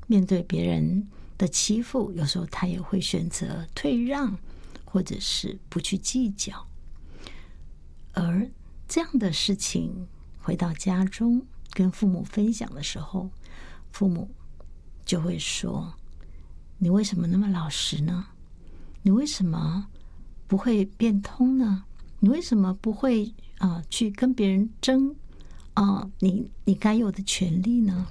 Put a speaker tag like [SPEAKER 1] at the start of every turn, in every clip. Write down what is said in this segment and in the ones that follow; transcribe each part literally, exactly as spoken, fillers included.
[SPEAKER 1] 面对别人的欺负，有时候他也会选择退让，或者是不去计较。而这样的事情回到家中跟父母分享的时候，父母就会说：你为什么那么老实呢？你为什么不会变通呢？你为什么不会呃去跟别人争啊、呃、你你该有的权利呢？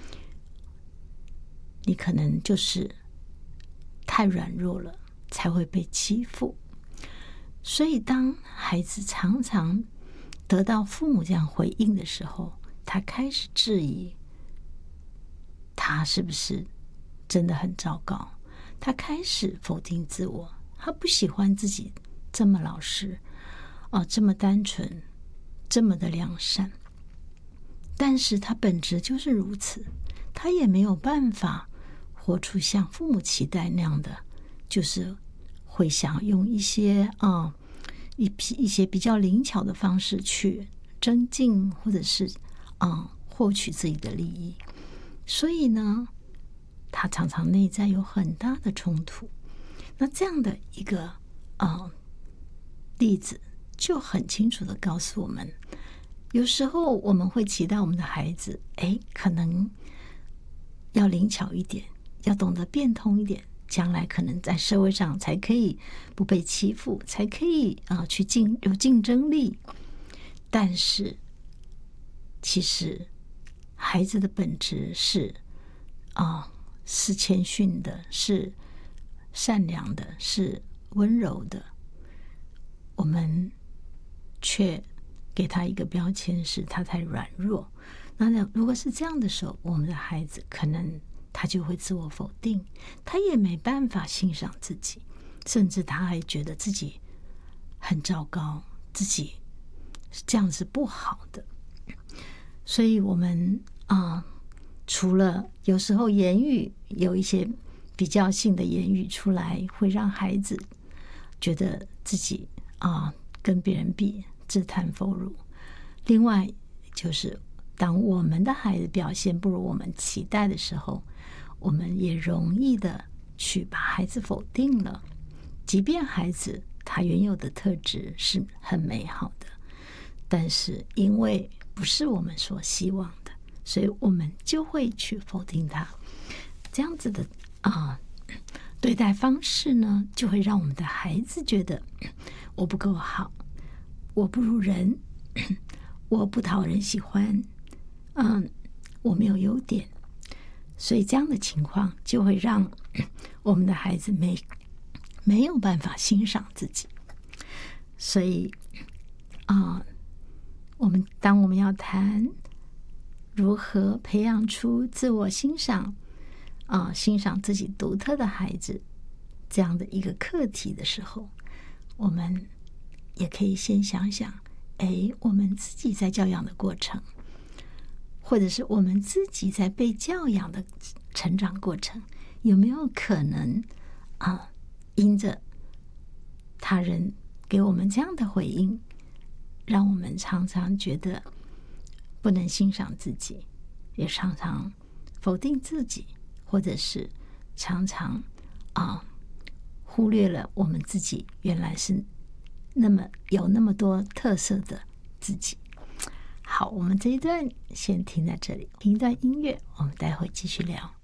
[SPEAKER 1] 你可能就是太软弱了，才会被欺负。所以当孩子常常得到父母这样回应的时候，他开始质疑他是不是真的很糟糕，他开始否定自我，他不喜欢自己这么老实、哦、这么单纯，这么的良善。但是他本质就是如此，他也没有办法活出像父母期待那样的，就是会想用一些啊、一批一些比较灵巧的方式去增进，或者是啊、获取自己的利益。所以呢，他常常内在有很大的冲突。那这样的一个啊、例子，就很清楚的告诉我们，有时候我们会期待我们的孩子，哎，可能要灵巧一点，要懂得变通一点，将来可能在社会上才可以不被欺负，才可以啊、呃、去竞有竞争力。但是其实孩子的本质是啊、呃、是谦逊的，是善良的，是温柔的。我们却给他一个标签，是他太软弱。那如果是这样的时候，我们的孩子可能他就会自我否定，他也没办法欣赏自己，甚至他还觉得自己很糟糕，自己这样是不好的。所以我们啊、呃，除了有时候言语有一些比较性的言语出来，会让孩子觉得自己啊、呃、跟别人比自叹弗如。另外就是当我们的孩子表现不如我们期待的时候，我们也容易的去把孩子否定了，即便孩子他原有的特质是很美好的，但是因为不是我们所希望的，所以我们就会去否定他。这样子的啊、呃、对待方式呢，就会让我们的孩子觉得我不够好，我不如人，我不讨人喜欢，嗯，我没有优点。所以这样的情况就会让我们的孩子没没有办法欣赏自己。所以啊、呃，我们当我们要谈如何培养出自我欣赏啊、呃，欣赏自己独特的孩子这样的一个课题的时候，我们也可以先想想，哎，我们自己在教养的过程，或者是我们自己在被教养的成长过程，有没有可能啊，因着他人给我们这样的回应，让我们常常觉得不能欣赏自己，也常常否定自己，或者是常常啊忽略了我们自己原来是那么有那么多特色的自己。好，我们这一段先停在这里，听一段音乐，我们待会继续聊。